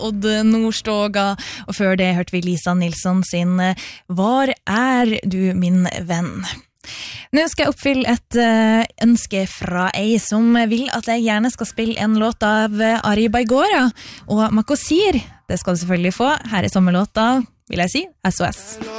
Odd Nordstoga, og før det hørte vi Lisa Nilsson sin Var du min venn? Nå skal jeg oppfylle et ønske fra ei som vil at jeg gjerne skal spille en låt av Ari Baigora og Makosir. Det skal du selvfølgelig få. Her sommerlåta, vil jeg si, SOS.